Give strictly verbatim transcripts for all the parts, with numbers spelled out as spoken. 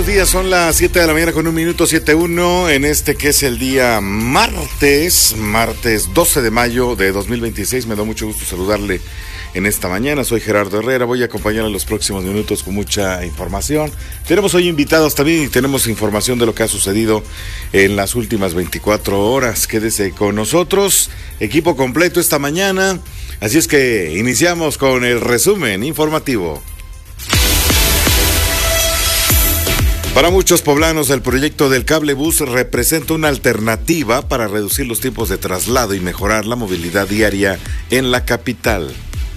días, son las siete de la mañana con un minuto, siete uno, en este que es el día martes, martes doce de mayo de dos mil veintiséis. Me da mucho gusto saludarle en esta mañana. Soy Gerardo Herrera, voy a acompañar en los próximos minutos con mucha información. Tenemos hoy invitados también y tenemos información de lo que ha sucedido en las últimas veinticuatro horas. Quédese con nosotros, equipo completo esta mañana, así es que iniciamos con el resumen informativo. Para muchos poblanos, el proyecto del cablebús representa una alternativa para reducir los tiempos de traslado y mejorar la movilidad diaria en la capital.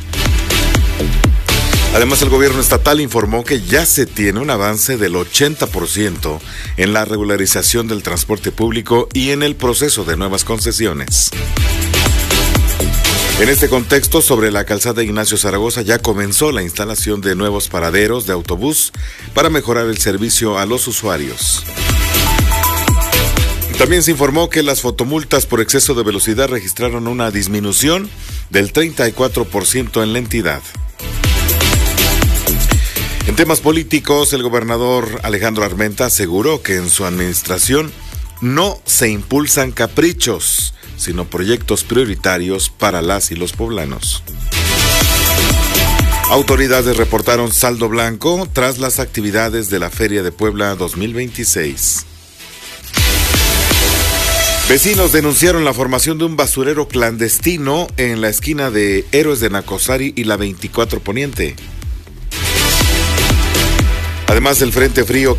Además, el gobierno estatal informó que ya se tiene un avance del ochenta por ciento en la regularización del transporte público y en el proceso de nuevas concesiones. En este contexto, sobre la calzada Ignacio Zaragoza ya comenzó la instalación de nuevos paraderos de autobús para mejorar el servicio a los usuarios. También se informó que las fotomultas por exceso de velocidad registraron una disminución del treinta y cuatro por ciento en la entidad. En temas políticos, el gobernador Alejandro Armenta aseguró que en su administración no se impulsan caprichos, sino proyectos prioritarios para las y los poblanos. Autoridades reportaron saldo blanco tras las actividades de la Feria de Puebla dos mil veintiséis. Vecinos denunciaron la formación de un basurero clandestino en la esquina de Héroes de Nacosari y la veinticuatro Poniente. Además, el Frente Frío